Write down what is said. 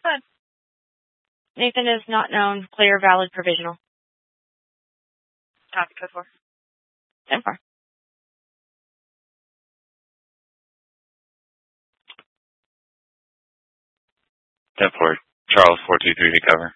Good. Nathan is not known. Clear, valid, provisional. Copy code 4. 10-4. Charles 423 to cover.